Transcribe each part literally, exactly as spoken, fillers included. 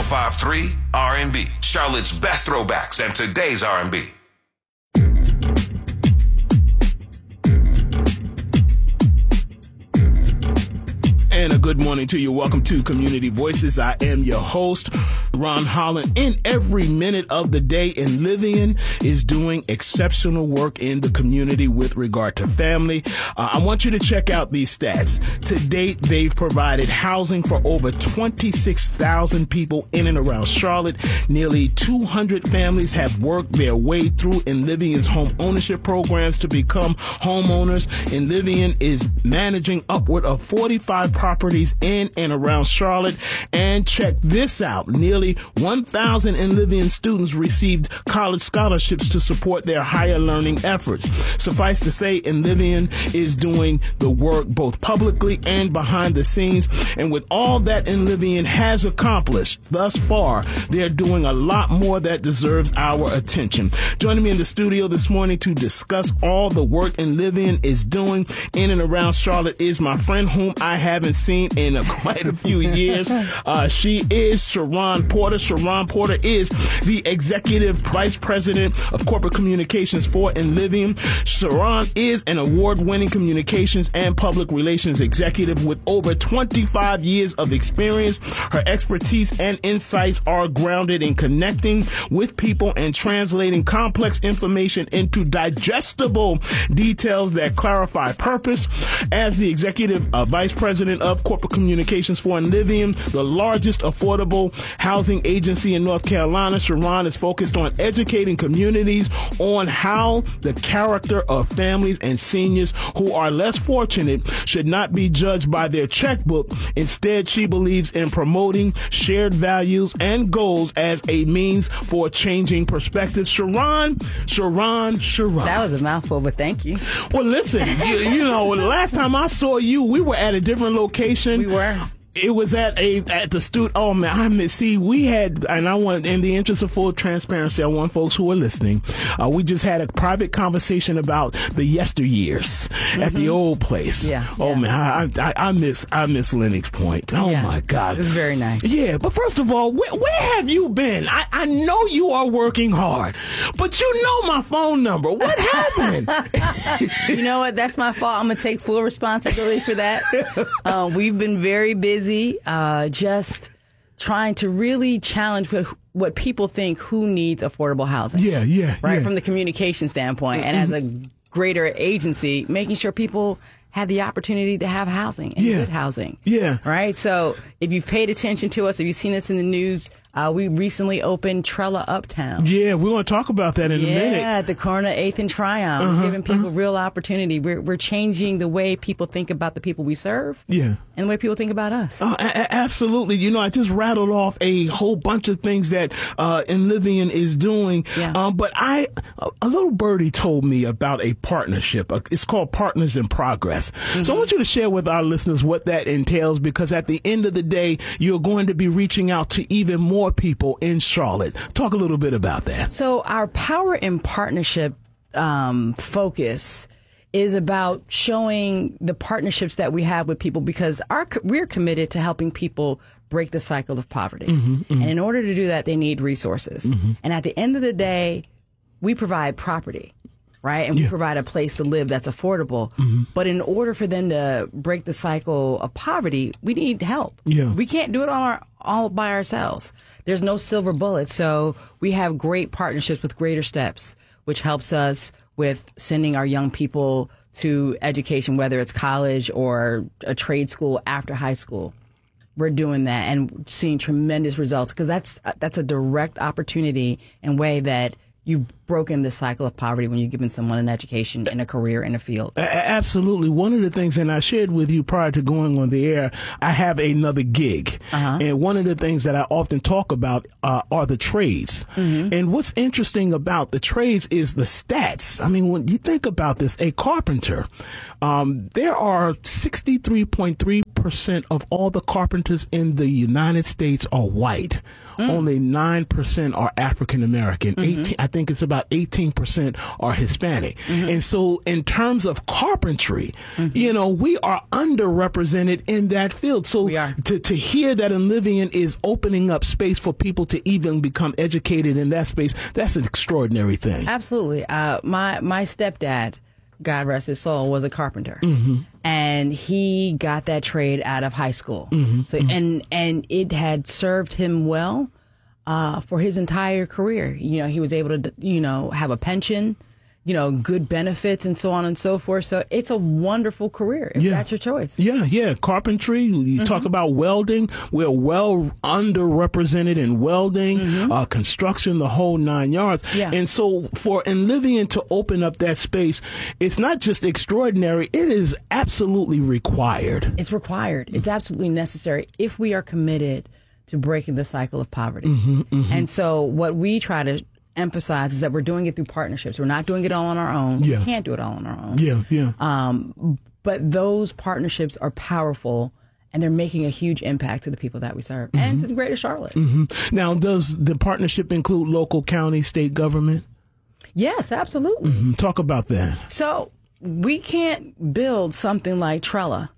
five three R and B, Charlotte's best throwbacks and today's R and B. And a good morning to you. Welcome to Community Voices. I am your host, Ron Holland. In every minute of the day, Enlivian is doing exceptional work in the community with regard to family. Uh, I want you to check out these stats. To date, they've provided housing for over twenty-six thousand people in and around Charlotte. Nearly two hundred families have worked their way through Enlivian's home ownership programs to become homeowners. Enlivian is managing upward of forty-five properties in and around Charlotte. And check this out. Nearly one thousand Enlivian students received college scholarships to support their higher learning efforts. Suffice to say, Enlivian is doing the work both publicly and behind the scenes. And with all that Enlivian has accomplished thus far, they're doing a lot more that deserves our attention. Joining me in the studio this morning to discuss all the work Enlivian is doing in and around Charlotte is my friend whom I haven't seen in a, quite a few years. Uh, she is Sharon Porter. Sharon Porter is the Executive Vice President of Corporate Communications for Enlivian. Sharon is an award-winning communications and public relations executive with over twenty-five years of experience. Her expertise and insights are grounded in connecting with people and translating complex information into digestible details that clarify purpose. As the Executive uh, Vice President of Corporate Communications for Enlivian, the largest affordable housing agency in North Carolina, Sharon is focused on educating communities on how the character of families and seniors who are less fortunate should not be judged by their checkbook. Instead, she believes in promoting shared values and goals as a means for changing perspectives. Sharon, Sharon, Sharon. That was a mouthful, but thank you. Well, listen, you, you know, the last time I saw you, we were at a different location. We were. It was at a at the studio. Oh man, I miss. See, we had, and I want, in the interest of full transparency, I want folks who are listening. Uh, we just had a private conversation about the yesteryears mm-hmm. at the old place. Yeah. Oh yeah. man, I, I I miss I miss Lennox Point. Oh yeah. my God, it was very nice. Yeah, but first of all, where, where have you been? I I know you are working hard, but you know my phone number. What happened? You know what? That's my fault. I'm gonna take full responsibility for that. Um, we've been very busy. Uh, just trying to really challenge what, what people think who needs affordable housing. Yeah, yeah, right yeah. From the communication standpoint, and as a greater agency, making sure people have the opportunity to have housing and yeah. good housing. Yeah, right. So if you've paid attention to us, if you've seen us in the news. Uh, we recently opened Trella Uptown. Yeah, we're going to talk about that in yeah, a minute. Yeah, the corner eighth and Tryon. Uh-huh, we're giving people uh-huh. real opportunity. We're we're changing the way people think about the people we serve. Yeah. And the way people think about us. Uh, a- a- absolutely. You know, I just rattled off a whole bunch of things that uh, Enlivian is doing. Yeah. Um, but I, a, a little birdie told me about a partnership. Uh, it's called Partners in Progress. Mm-hmm. So I want you to share with our listeners what that entails, because at the end of the day, you're going to be reaching out to even more people in Charlotte. Talk a little bit about that. So our Power in Partnership um, focus is about showing the partnerships that we have with people, because our we're committed to helping people break the cycle of poverty. Mm-hmm, mm-hmm. And in order to do that, they need resources. Mm-hmm. And at the end of the day, we provide property. Right. And yeah. we provide a place to live that's affordable. Mm-hmm. But in order for them to break the cycle of poverty, we need help. Yeah. We can't do it all, our, all by ourselves. There's no silver bullet. So we have great partnerships with Greater Steps, which helps us with sending our young people to education, whether it's college or a trade school after high school. We're doing that and seeing tremendous results, because that's that's a direct opportunity and way that you've broken the cycle of poverty when you're giving someone an education and a career in a field. A- absolutely. One of the things, and I shared with you prior to going on the air, I have another gig. Uh-huh. And one of the things that I often talk about uh, are the trades. Mm-hmm. And what's interesting about the trades is the stats. I mean, when you think about this, a carpenter, um, there are sixty-three point three percent percent of all the carpenters in the United States are white. Mm. Only nine percent are African American. Mm-hmm. eighteen, I think it's about eighteen percent are Hispanic. Mm-hmm. And so in terms of carpentry, mm-hmm. you know, we are underrepresented in that field. So we are. to, to hear that Enlivian is opening up space for people to even become educated in that space, that's an extraordinary thing. Absolutely. Uh, my, my stepdad, God rest his soul, was a carpenter. Mm-hmm. And he got that trade out of high school. Mm-hmm. So mm-hmm. and and it had served him well uh, for his entire career. You know, he was able to, you know, have a pension, you know, good benefits and so on and so forth. So it's a wonderful career if yeah. that's your choice. Yeah, yeah. Carpentry, you mm-hmm. talk about welding. We're well underrepresented in welding, mm-hmm. uh, construction, the whole nine yards. Yeah. And so for Enlivian to open up that space, it's not just extraordinary, it is absolutely required. It's required. It's absolutely necessary if we are committed to breaking the cycle of poverty. Mm-hmm, mm-hmm. And so what we try to emphasize is that we're doing it through partnerships. We're not doing it all on our own. Yeah. We can't do it all on our own. Yeah, yeah. Um, but those partnerships are powerful, and they're making a huge impact to the people that we serve mm-hmm. and to the greater Charlotte. Mm-hmm. Now, does the partnership include local, county, state government? Yes, absolutely. Mm-hmm. Talk about that. So we can't build something like Trella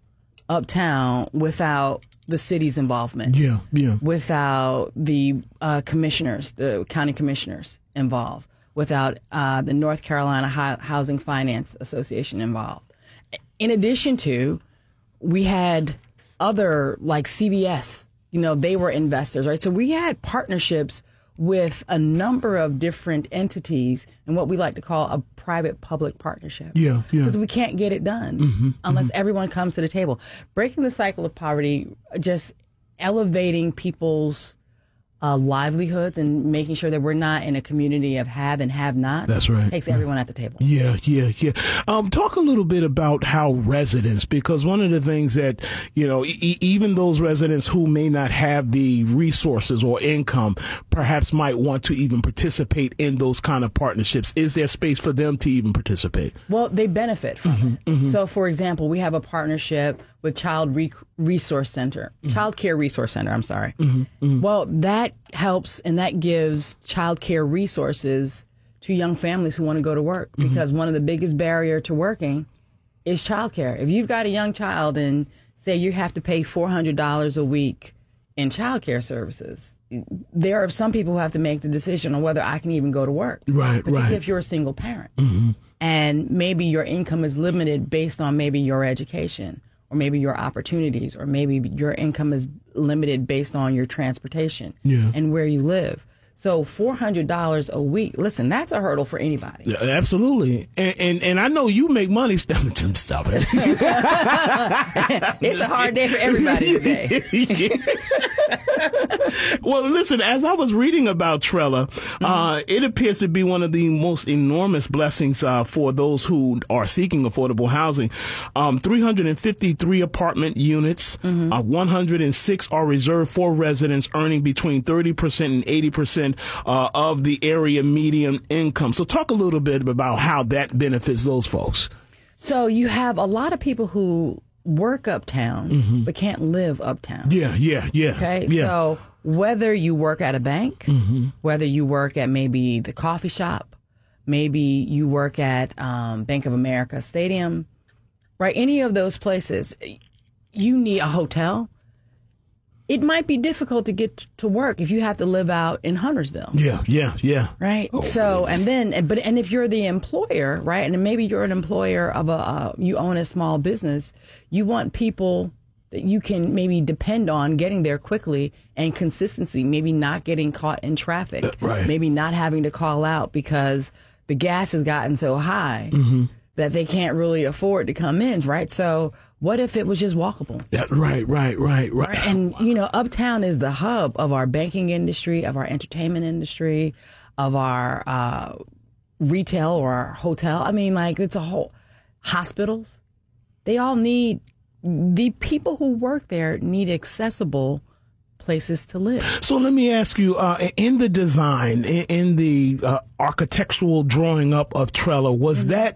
uptown without the city's involvement. Yeah, yeah. Without the uh, commissioners, the county commissioners involved, without uh, the North Carolina Housing Finance Association involved. In addition to, we had other, like C B S, you know, they were investors, right? So we had partnerships with a number of different entities in what we like to call a private-public partnership. Yeah, yeah. Because we can't get it done mm-hmm, unless mm-hmm. everyone comes to the table. Breaking the cycle of poverty, just elevating people's uh, livelihoods and making sure that we're not in a community of have and have not. That's right. Takes everyone at the table. Yeah, yeah, yeah. Um, talk a little bit about how residents, because one of the things that, you know, e- even those residents who may not have the resources or income, perhaps might want to even participate in those kind of partnerships. Is there space for them to even participate? Well, they benefit from mm-hmm, it. Mm-hmm. So, for example, we have a partnership with Child Re- Resource Center, mm-hmm. Child Care Resource Center, I'm sorry. Mm-hmm, mm-hmm. Well, that helps and that gives child care resources to young families who want to go to work, mm-hmm. because one of the biggest barrier to working is child care. If you've got a young child and say you have to pay four hundred dollars a week in child care services, there are some people who have to make the decision on whether I can even go to work. Right, particularly right. if you're a single parent. Mm-hmm. And maybe your income is limited based on maybe your education, or maybe your opportunities, or maybe your income is limited based on your transportation yeah. and where you live. So four hundred dollars a week, listen, that's a hurdle for anybody. Yeah, absolutely. And, and and I know you make money. Stop it. It's a hard day for everybody today. Well, listen, as I was reading about Trella, mm-hmm. uh, it appears to be one of the most enormous blessings uh, for those who are seeking affordable housing. Um, three hundred fifty-three apartment units, mm-hmm. uh, one hundred six are reserved for residents earning between thirty percent and eighty percent uh, of the area median income. So talk a little bit about how that benefits those folks. So you have a lot of people who work uptown, mm-hmm. but can't live uptown. Yeah, yeah, yeah. Okay, yeah. So whether you work at a bank, mm-hmm. whether you work at maybe the coffee shop, maybe you work at um, Bank of America Stadium, right? Any of those places, you need a hotel. It might be difficult to get to work if you have to live out in Huntersville. Yeah, yeah, yeah. Right. Oh, so, man. and then, but, and if you're the employer, right, and maybe you're an employer of a, uh, you own a small business, you want people that you can maybe depend on getting there quickly and consistency, maybe not getting caught in traffic, uh, right. maybe not having to call out because the gas has gotten so high mm-hmm. that they can't really afford to come in, right? So, what if it was just walkable? Yeah, right, right, right, right. And, you know, Uptown is the hub of our banking industry, of our entertainment industry, of our uh, retail or our hotel. I mean, like, it's a whole hospitals. They all need, the people who work there need accessible places to live. So let me ask you, uh, in the design, in, in the uh, architectural drawing up of Trella, was mm-hmm. that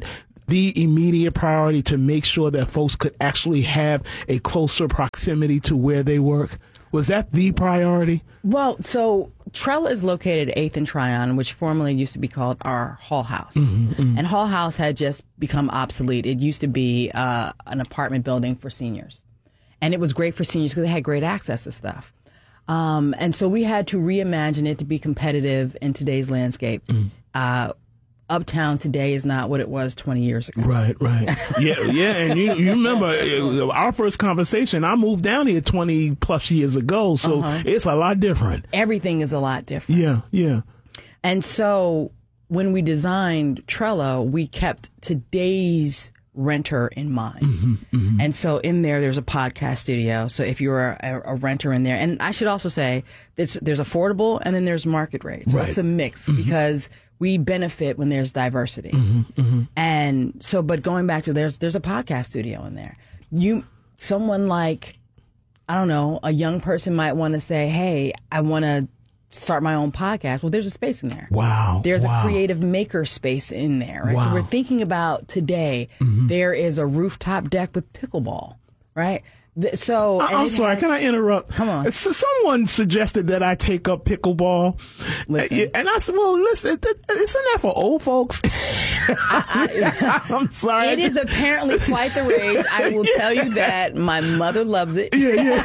the immediate priority to make sure that folks could actually have a closer proximity to where they work? Was that the priority? Well, so Trella is located at eighth and Tryon, which formerly used to be called our Hall House. Mm-hmm, mm-hmm. And Hall House had just become obsolete. It used to be uh, an apartment building for seniors. And it was great for seniors because they had great access to stuff. Um, and so we had to reimagine it to be competitive in today's landscape. Mm. Uh, Uptown today is not what it was twenty years ago. Right, right. Yeah, yeah. And you, you remember our first conversation, I moved down here twenty plus years ago, so uh-huh. it's a lot different. Everything is a lot different. Yeah, yeah. And so when we designed Trello, we kept today's renter in mind. Mm-hmm, mm-hmm. And so in there, there's a podcast studio. So if you're a, a renter in there, and I should also say it's, there's affordable and then there's market rate. So right. It's a mix mm-hmm. because we benefit when there's diversity. Mm-hmm, mm-hmm. And so, but going back to there's, there's a podcast studio in there. You, someone like, I don't know, a young person might want to say, hey, I want to start my own podcast. Well, there's a space in there. Wow. There's wow. a creative maker space in there, right? Wow. So we're thinking about today, mm-hmm. there is a rooftop deck with pickleball, right? So I, I'm sorry, has, can I interrupt? Come on. So someone suggested that I take up pickleball. Listen. And I said, well, listen, isn't that for old folks? I, I, I'm sorry. It is apparently quite the rage. I will tell you that my mother loves it. Yeah,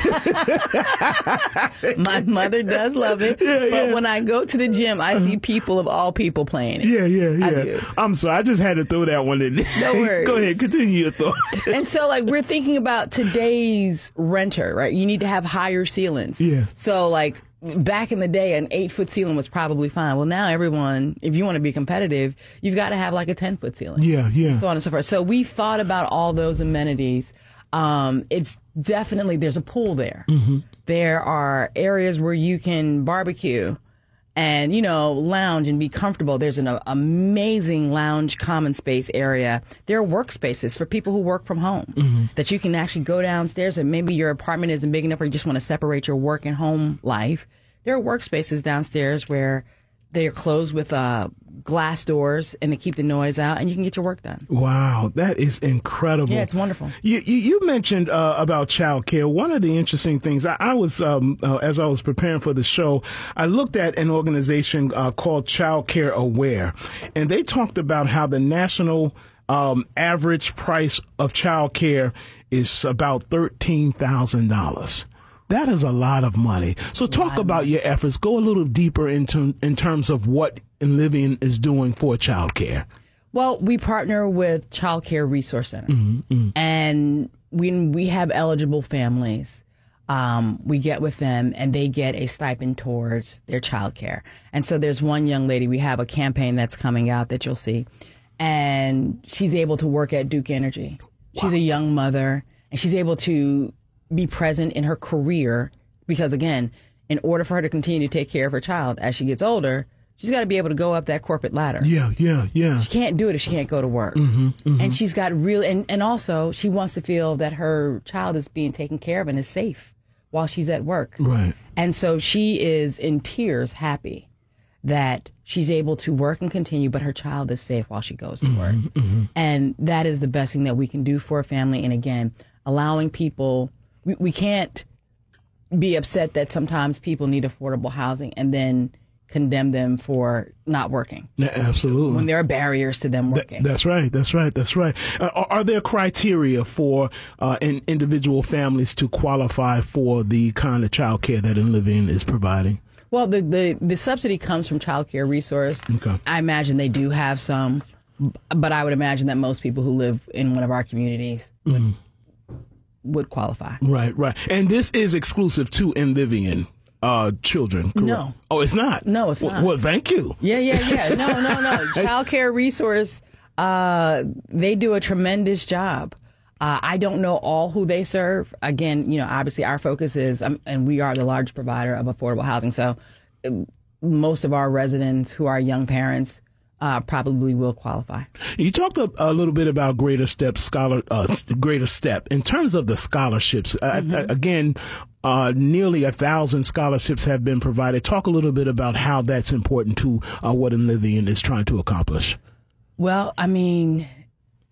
yeah. My mother does love it. Yeah, but yeah. when I go to the gym, I see people of all people playing it. Yeah, yeah, yeah. I do. I'm sorry. I just had to throw that one in. No worries. Go ahead. Continue your thought. And so, like, we're thinking about today's renter, right? You need to have higher ceilings. Yeah. So, like, back in the day, an eight-foot ceiling was probably fine. Well, now everyone, if you want to be competitive, you've got to have, like, a ten-foot ceiling. Yeah, yeah. So on and so forth. So we thought about all those amenities. Um, it's definitely, there's a pool there. Mm-hmm. There are areas where you can barbecue and, you know, lounge and be comfortable. There's an uh, amazing lounge common space area. There are workspaces for people who work from home mm-hmm. that you can actually go downstairs, and maybe your apartment isn't big enough or you just want to separate your work and home life. There are workspaces downstairs where they're closed with uh, glass doors and they keep the noise out, and you can get your work done. Wow, that is incredible. Yeah, it's wonderful. You you, you mentioned uh, about childcare. One of the interesting things, I, I was, um, uh, as I was preparing for the show, I looked at an organization uh, called Childcare Aware, and they talked about how the national um, average price of childcare is about thirteen thousand dollars. That is a lot of money. So talk about your efforts. Go a little deeper into in terms of what Enlivian is doing for childcare. Well, we partner with Child Care Resource Center, mm-hmm, mm-hmm. and when we have eligible families, um, we get with them and they get a stipend towards their child care. And so there's one young lady, we have a campaign that's coming out that you'll see, and she's able to work at Duke Energy. Wow. She's a young mother, and she's able to be present in her career because, again, in order for her to continue to take care of her child as she gets older, she's got to be able to go up that corporate ladder. Yeah, yeah, yeah. She can't do it if she can't go to work. Mm-hmm, mm-hmm. And she's got real, and, and also she wants to feel that her child is being taken care of and is safe while she's at work. Right. And so she is in tears happy that she's able to work and continue, but her child is safe while she goes to mm-hmm, work. Mm-hmm. And that is the best thing that we can do for a family. And again, allowing people, we, we can't be upset that sometimes people need affordable housing and then condemn them for not working. Yeah, absolutely. When there are barriers to them working. Th- that's right. That's right. That's right. Uh, are, are there criteria for uh, in, individual families to qualify for the kind of child care that Enlivian is providing? Well, the, the, the subsidy comes from Child Care Resource. Okay. I imagine they do have some, but I would imagine that most people who live in one of our communities would, mm-hmm. would qualify. Right, right. And this is exclusive to Enlivian uh, children, correct? No. Oh, it's not? No, it's well, not. Well, thank you. Yeah, yeah, yeah. No, no, no. Child Care Resource, uh, they do a tremendous job. Uh, I don't know all who they serve. Again, you know, obviously our focus is, um, and we are the largest provider of affordable housing. So uh, most of our residents who are young parents uh, probably will qualify. You talked a, a little bit about Greater Step scholar, uh, Greater Step in terms of the scholarships. Mm-hmm. Uh, again, uh, nearly a thousand scholarships have been provided. Talk a little bit about how that's important to uh, what Enlivian is trying to accomplish. Well, I mean,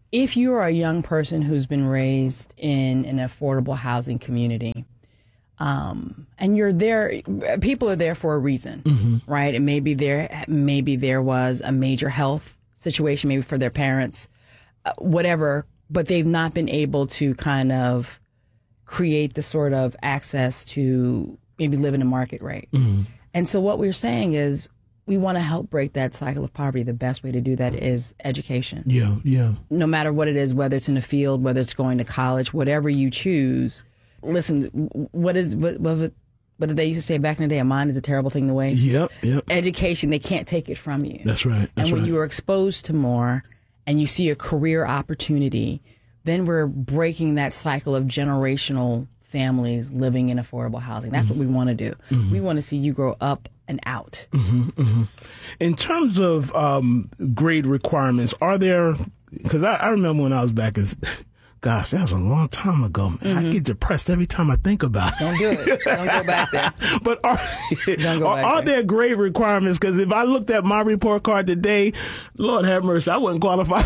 if you are a young person who's been raised in an affordable housing community, um, and you're there, people are there for a reason, mm-hmm. right? And maybe there, maybe there was a major health situation, maybe for their parents, uh, whatever, but they've not been able to kind of create the sort of access to maybe live in a market rate. Mm-hmm. And so what we're saying is we want to help break that cycle of poverty. The best way to do that is education. Yeah, yeah. No matter what it is, whether it's in the field, whether it's going to college, whatever you choose. Listen, what is what, what, what did they used to say back in the day? A mind is a terrible thing to waste. Yep, yep. Education, they can't take it from you. That's right. That's and when right. you are exposed to more and you see a career opportunity, then we're breaking that cycle of generational families living in affordable housing. That's mm-hmm. what we want to do. Mm-hmm. We want to see you grow up and out. Mm-hmm, mm-hmm. In terms of um, grade requirements, are there, because I, I remember when I was back as, gosh, that was a long time ago. Mm-hmm. I get depressed every time I think about it. Don't do it. Don't go back there. But are, Don't go are, back are there. there grade requirements? Because if I looked at my report card today, Lord have mercy, I wouldn't qualify.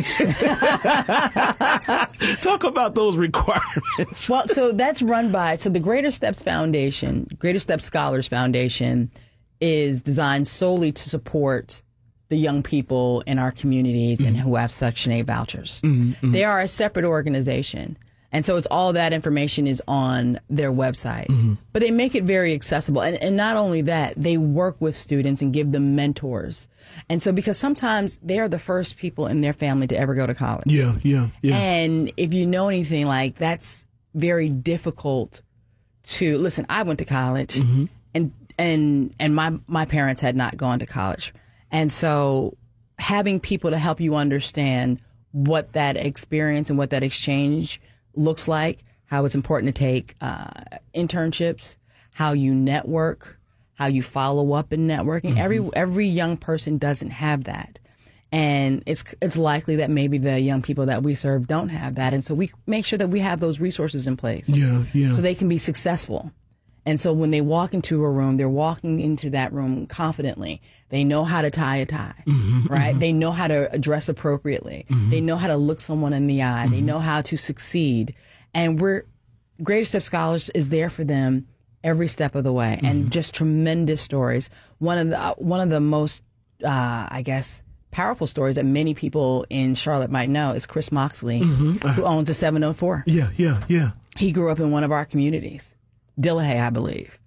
Talk about those requirements. Well, so that's run by, so the Greater Steps Foundation, Greater Steps Scholars Foundation is designed solely to support the young people in our communities mm-hmm. and who have Section eight vouchers. Mm-hmm, mm-hmm. They are a separate organization. And so it's all that information is on their website. Mm-hmm. But they make it very accessible. And, and not only that, they work with students and give them mentors. And so because sometimes they are the first people in their family to ever go to college. Yeah, yeah, yeah. And if you know anything, like that's very difficult to, listen, I went to college mm-hmm. and and and my, my parents had not gone to college. And so having people to help you understand what that experience and what that exchange looks like, how it's important to take uh, internships, how you network, how you follow up in networking. Mm-hmm. Every every young person doesn't have that. And it's it's likely that maybe the young people that we serve don't have that. And so we make sure that we have those resources in place yeah, yeah. so they can be successful. And so when they walk into a room, they're walking into that room confidently. They know how to tie a tie, mm-hmm, right? Mm-hmm. They know how to dress appropriately. Mm-hmm. They know how to look someone in the eye. Mm-hmm. They know how to succeed. And we're Greater Steps Scholars is there for them every step of the way, mm-hmm. and just tremendous stories. One of the uh, one of the most, uh, I guess, powerful stories that many people in Charlotte might know is Chris Moxley, mm-hmm. uh, who owns a seven oh four. Yeah, yeah, yeah. He grew up in one of our communities, Dillahay, I believe.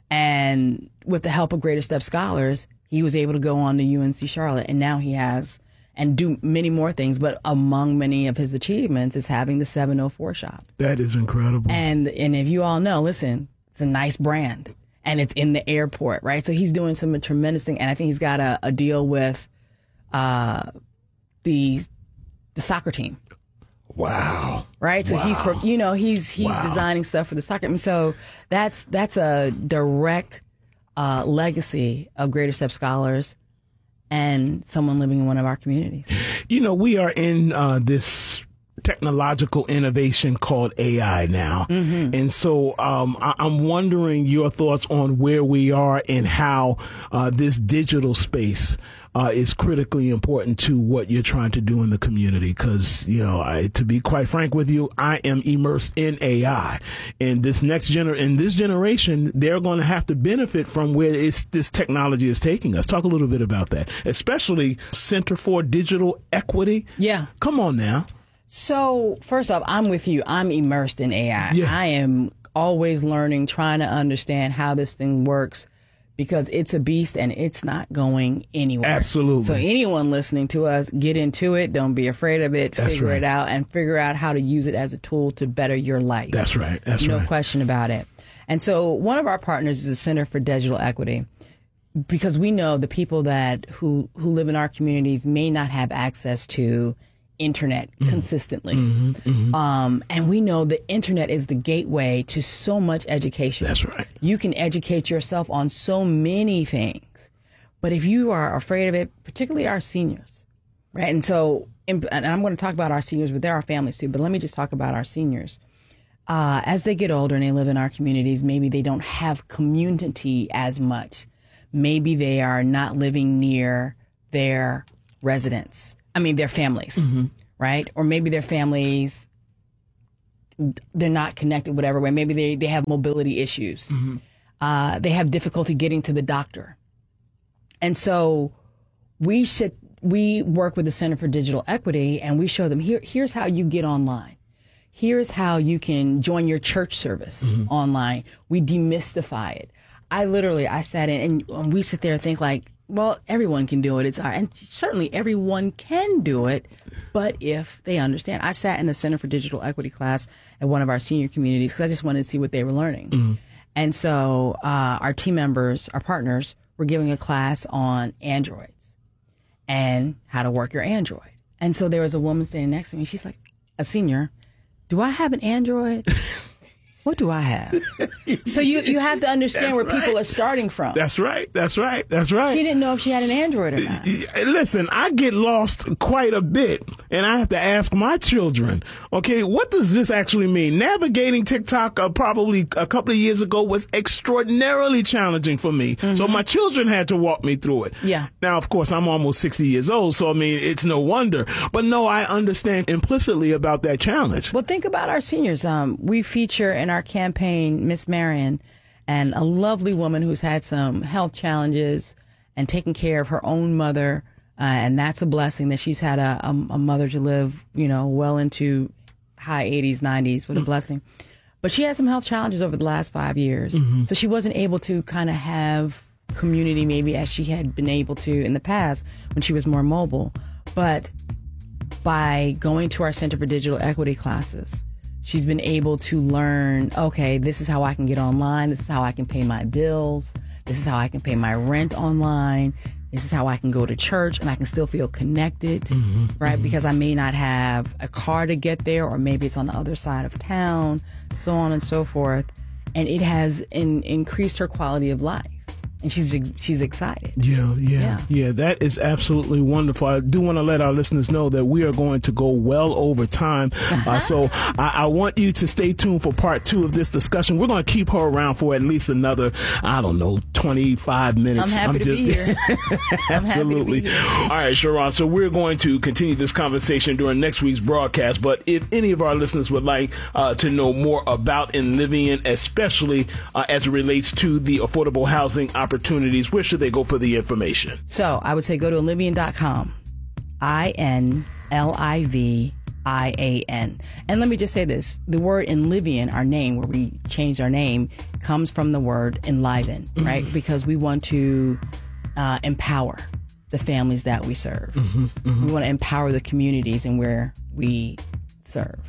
And with the help of Greater Steps Scholars, he was able to go on to U N C Charlotte, and now he has, and do many more things, but among many of his achievements is having the seven oh four shop. That is incredible. And and if you all know, listen, it's a nice brand, and it's in the airport, right? So he's doing some tremendous thing, and I think he's got a, a deal with uh, the the soccer team. Wow. Right. So wow. he's, you know, he's he's wow. designing stuff for the soccer. And so that's that's a direct uh, legacy of Greater Steps Scholars and someone living in one of our communities. You know, we are in uh, this technological innovation called A I now. Mm-hmm. And so um, I- I'm wondering your thoughts on where we are and how uh, this digital space uh, is critically important to what you're trying to do in the community. Because, you know, I, to be quite frank with you, I am immersed in A I. And this next gener- in this generation, they're going to have to benefit from where it's, this technology is taking us. Talk a little bit about that, especially Center for Digital Equity. Yeah. Come on now. So first off, I'm with you. I'm immersed in A I. Yeah. I am always learning, trying to understand how this thing works, because it's a beast and it's not going anywhere. Absolutely. So anyone listening to us, get into it. Don't be afraid of it. That's figure right. it out and figure out how to use it as a tool to better your life. That's right. That's no right. No question about it. And so one of our partners is the Center for Digital Equity, because we know the people that who, who live in our communities may not have access to internet mm-hmm. consistently. Mm-hmm, mm-hmm. Um, and we know the internet is the gateway to so much education. That's right. You can educate yourself on so many things. But if you are afraid of it, particularly our seniors, right? And so, and I'm going to talk about our seniors, but there are families too, but let me just talk about our seniors. Uh, as they get older and they live in our communities, maybe they don't have community as much. Maybe they are not living near their residents. I mean, their families, mm-hmm. right? Or maybe their families, they're not connected whatever way. Maybe they, they have mobility issues. Mm-hmm. Uh, they have difficulty getting to the doctor. And so we should, we work with the Center for Digital Equity, and we show them, here, here's how you get online. Here's how you can join your church service mm-hmm. online. We demystify it. I literally, I sat in, and we sit there and think like, well, everyone can do it. It's hard. And certainly everyone can do it, but if they understand. I sat in the Center for Digital Equity class at one of our senior communities because I just wanted to see what they were learning. Mm-hmm. And so uh, our team members, our partners, were giving a class on Androids and how to work your Android. And so there was a woman standing next to me. She's like, a senior, do I have an Android? What do I have? So you, you have to understand That's where right. people are starting from. That's right. That's right. That's right. She didn't know if she had an Android or not. Listen, I get lost quite a bit, and I have to ask my children, okay, what does this actually mean? Navigating TikTok uh, probably a couple of years ago was extraordinarily challenging for me. Mm-hmm. So my children had to walk me through it. Yeah. Now, of course, I'm almost sixty years old, so I mean, it's no wonder. But no, I understand implicitly about that challenge. Well, think about our seniors. Um, we feature in our campaign Miss Marion, and a lovely woman who's had some health challenges and taking care of her own mother, uh, and that's a blessing that she's had a, a, a mother to live, you know, well into high eighties, nineties. What a mm-hmm. blessing. But she had some health challenges over the last five years, mm-hmm. so she wasn't able to kind of have community maybe as she had been able to in the past when she was more mobile. But by going to our Center for Digital Equity classes, she's been able to learn, okay, this is how I can get online. This is how I can pay my bills. This is how I can pay my rent online. This is how I can go to church and I can still feel connected, mm-hmm, right? Mm-hmm. Because I may not have a car to get there, or maybe it's on the other side of town, so on and so forth. And it has in, increased her quality of life. And she's she's excited. Yeah, yeah, yeah, yeah. That is absolutely wonderful. I do want to let our listeners know that we are going to go well over time. Uh-huh. Uh, so I, I want you to stay tuned for part two of this discussion. We're going to keep her around for at least another, I don't know, twenty-five minutes. I'm happy I'm to just, be here. Absolutely. I'm happy to be here. All right, Sharon. So we're going to continue this conversation during next week's broadcast. But if any of our listeners would like uh, to know more about Enlivian, especially uh, as it relates to the affordable housing opportunity, opportunities, where should they go for the information? So I would say go to Enlivian dot com. I N L I V I A N. And let me just say this. The word Enlivian, our name, where we changed our name, comes from the word enliven, mm-hmm. right? Because we want to uh, empower the families that we serve. Mm-hmm, mm-hmm. We want to empower the communities in where we serve.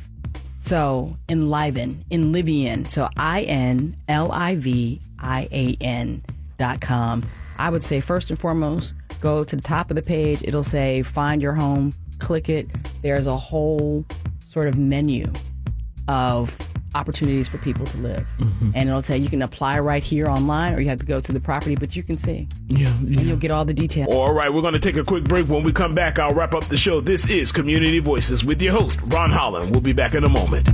So enliven, Enlivian. So I N L I V I A N dot com. I would say first and foremost, go to the top of the page. It'll say find your home. Click it. There's a whole sort of menu of opportunities for people to live. Mm-hmm. And it'll say you can apply right here online, or you have to go to the property, but you can see. Yeah, yeah. And you'll get all the details. All right, we're going to take a quick break. When we come back, I'll wrap up the show. This is Community Voices with your host, Ron Holland. We'll be back in a moment.